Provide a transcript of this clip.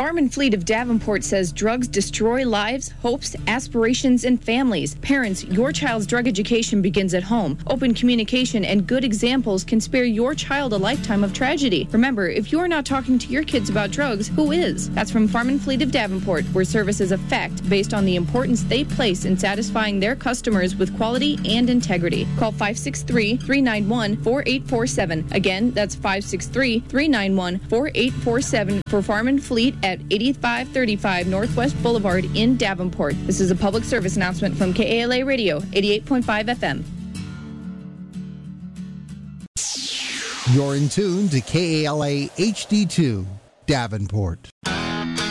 Farm and Fleet of Davenport says drugs destroy lives, hopes, aspirations, and families. Parents, your child's drug education begins at home. Open communication and good examples can spare your child a lifetime of tragedy. Remember, if you're not talking to your kids about drugs, who is? That's from Farm and Fleet of Davenport, where service is a fact based on the importance they place in satisfying their customers with quality and integrity. Call 563-391-4847. Again, that's 563-391-4847 for Farm and Fleet at 8535 Northwest Boulevard in Davenport. This is a public service announcement from KALA Radio, 88.5 FM. You're in tune to KALA HD2, Davenport.